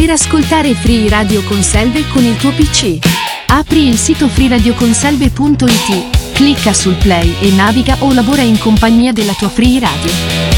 per ascoltare Free Radio Conselve con il tuo PC. Apri il sito freeradioconselve.it, clicca sul play e naviga o lavora in compagnia della tua Free Radio.